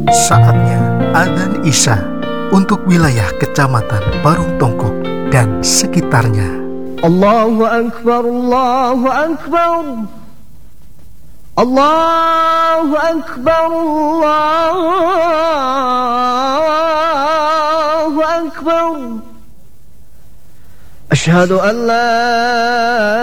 Saatnya adzan Isya untuk wilayah Kecamatan Parung Tongkok dan sekitarnya. Allahu Akbar, Allahu Akbar, Allahu Akbar, Allahu Akbar. Asyhadu an la